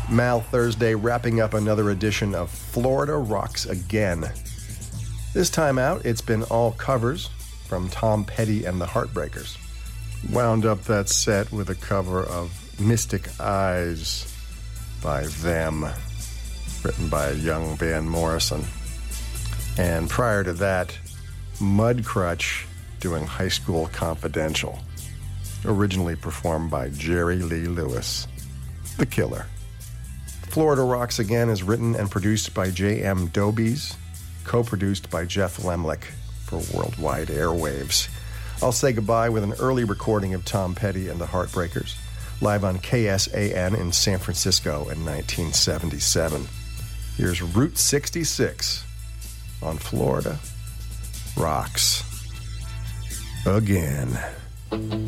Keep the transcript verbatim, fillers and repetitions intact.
Mal Thursday wrapping up another edition of Florida Rocks Again. This time out, it's been all covers from Tom Petty and the Heartbreakers. Wound up that set with a cover of Mystic Eyes by Them, written by young Van Morrison. And prior to that, Mudcrutch doing High School Confidential, originally performed by Jerry Lee Lewis, The Killer. Florida Rocks Again is written and produced by J M. Dobies, co-produced by Jeff Lemlich for Worldwide Airwaves. I'll say goodbye with an early recording of Tom Petty and the Heartbreakers, live on K S A N in San Francisco in nineteen seventy-seven. Here's Route sixty-six on Florida Rocks Again.